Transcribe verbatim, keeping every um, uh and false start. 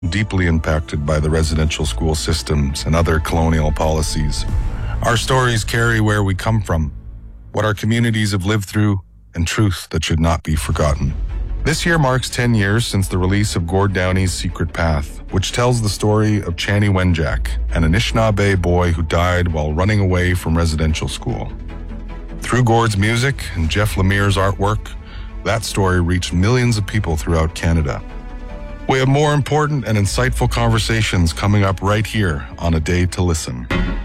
deeply impacted by the residential school systems and other colonial policies. Our stories carry where we come from, what our communities have lived through, and truth that should not be forgotten. This year marks ten years since the release of Gord Downie's Secret Path, which tells the story of Chanie Wenjack, an Anishinaabe boy who died while running away from residential school. Through Gord's music and Jeff Lemire's artwork, that story reached millions of people throughout Canada. We have more important and insightful conversations coming up right here on A Day to Listen.